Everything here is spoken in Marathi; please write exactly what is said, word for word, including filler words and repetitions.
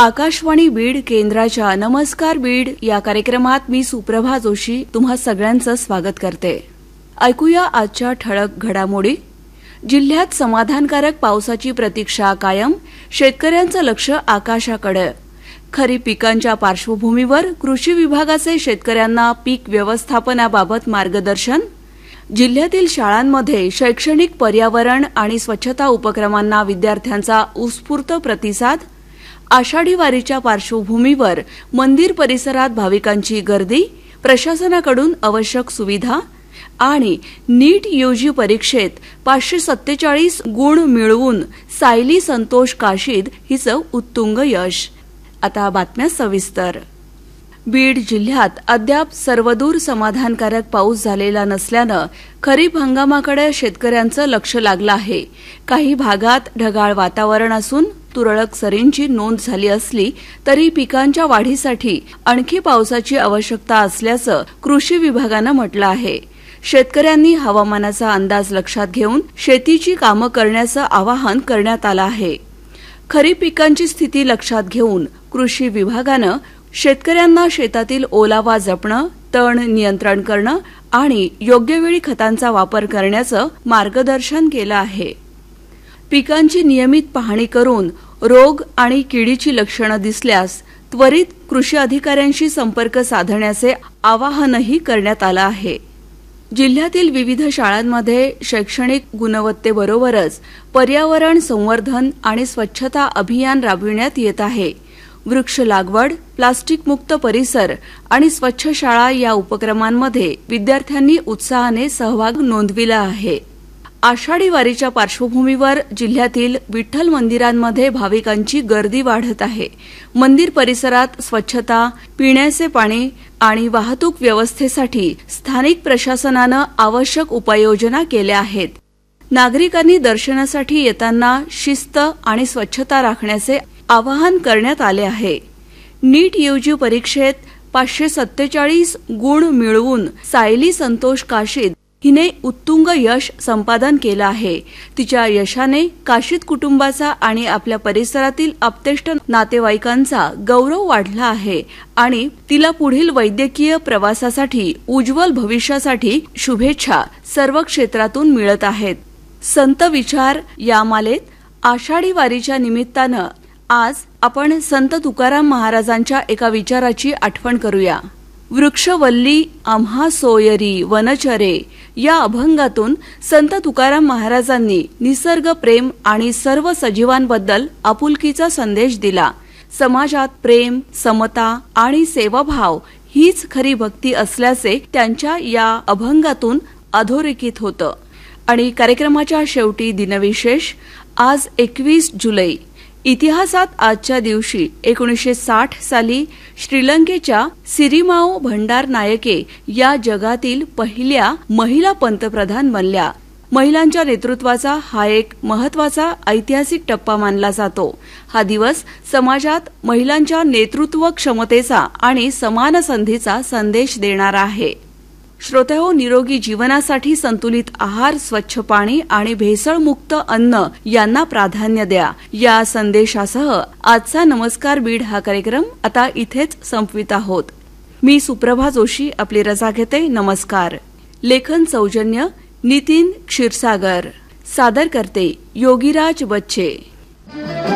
आकाशवाणी बीड केंद्राच्या नमस्कार बीड या कार्यक्रमात मी सुप्रभा जोशी तुम्हा सगळ्यांचं स्वागत करते। ऐकूया आजच्या ठळक घडामोडी। जिल्ह्यात समाधानकारक पावसाची प्रतीक्षा कायम, शेतकऱ्यांचं लक्ष आकाशाकडे। खरीप पिकांच्या पार्श्वभूमीवर कृषी विभागाचे शेतकऱ्यांना पीक व्यवस्थापनाबाबत मार्गदर्शन। जिल्ह्यातील शाळांमध्ये शैक्षणिक पर्यावरण आणि स्वच्छता उपक्रमांना विद्यार्थ्यांचा उत्स्फूर्त प्रतिसाद। आषाढी वारीच्या पार्श्वभूमीवर मंदिर परिसरात भाविकांची गर्दी, प्रशासनाकडून आवश्यक सुविधा आणि नीट यूजी परीक्षेत पाचशे सत्तेचाळीस गुण मिळवून सायली संतोष काशीद हिचं उत्तुंग यश। आता बातम्या सविस्तर। बीड जिल्ह्यात अद्याप सर्वदूर समाधानकारक पाऊस झालेला नसल्यानं खरीप हंगामाकडे शेतकऱ्यांचं लक्ष लागलं आहे। काही भागात ढगाळ वातावरण असून तुरळक सरींची नोंद झाली असली तरी पिकांच्या वाढीसाठी आणखी पावसाची आवश्यकता असल्याचं कृषी विभागानं म्हटलं आहे। शेतकऱ्यांनी हवामानाचा अंदाज लक्षात घेऊन शेतीची कामं करण्याचं आवाहन करण्यात आलं आहे। खरीप पिकांची स्थिती लक्षात घेऊन कृषी विभागानं शेतकऱ्यांना शेतातील ओलावा जपणं, तण नियंत्रण करणं आणि योग्य वेळी खतांचा वापर करण्याचं मार्गदर्शन केलं आहे। पिकांची नियमित पाहणी करून रोग आणि किडीची लक्षणं दिसल्यास त्वरित कृषी अधिकाऱ्यांशी संपर्क साधण्याचे आवाहनही करण्यात आलं आहे। जिल्ह्यातील विविध शाळांमध्ये शैक्षणिक गुणवत्तेबरोबरच पर्यावरण संवर्धन आणि स्वच्छता अभियान राबविण्यात येत आहे। वृक्ष लागवड, प्लास्टिक मुक्त परिसर आणि स्वच्छ शाळा या उपक्रमांमध्ये विद्यार्थ्यांनी उत्साहाने सहभाग नोंदविला आहे। आषाढी वारीच्या पार्श्वभूमीवर जिल्ह्यातील विठ्ठल मंदिरांमध्ये भाविकांची गर्दी वाढत आहे। मंदिर परिसरात स्वच्छता, पिण्याचे पाणी आणि वाहतूक व्यवस्थेसाठी स्थानिक प्रशासनानं आवश्यक उपाययोजना केल्या आहेत। नागरिकांनी दर्शनासाठी येताना शिस्त आणि स्वच्छता राखण्याचे आवाहन करण्यात आले आहे। नीट यूजी परीक्षेत पाचशे सत्तेचाळीस गुण मिळवून सायली संतोष काशीद हिने उत्तुंग यश संपादन केलं आहे। तिच्या यशाने काशीद कुटुंबाचा आणि आपल्या परिसरातील आप्तेष्ट नातेवाईकांचा गौरव वाढला आहे आणि तिला पुढील वैद्यकीय प्रवासासाठी उज्ज्वल भविष्यासाठी शुभेच्छा सर्व क्षेत्रातून मिळत आहेत। संत विचार या मालेत आषाढी वारीच्या निमित्तानं आज आपण संत तुकाराम महाराजांच्या एका विचाराची आठवण करूया। वृक्षवल्ली आम्हा सोयरी वनचरे या अभंगातून संत तुकाराम महाराजांनी निसर्ग प्रेम आणि सर्व सजीवांबद्दल आपुलकीचा संदेश दिला। समाजात प्रेम, समता आणि सेवाभाव हीच खरी भक्ती असल्याचे त्यांच्या या अभंगातून अधोरेखित होतं। आणि कार्यक्रमाच्या शेवटी दिनविशेष आज एकवीस जुलै। इतिहासात आजच्या दिवशी एकोणीसशे साठ साली श्रीलंकेच्या सिरिमाओ भंडारनायके या जगातील पहिल्या महिला पंतप्रधान बनल्या। महिलांच्या नेतृत्वाचा हा एक महत्वाचा ऐतिहासिक टप्पा मानला जातो। हा दिवस समाजात महिलांच्या नेतृत्व क्षमतेचा आणि समान संधीचा संदेश देणारा आहे। श्रोतेहो, निरोगी जीवनासाठी संतुलित आहार, स्वच्छ पाणी आणि भेसळमुक्त अन्न यांना प्राधान्य द्या या संदेशासह आजचा नमस्कार बीड हा कार्यक्रम आता इथेच संपवित आहोत। मी सुप्रभा जोशी आपली रजा घेते। नमस्कार। लेखन सौजन्य नितीन क्षीरसागर, सादर करते योगीराज बच्चे।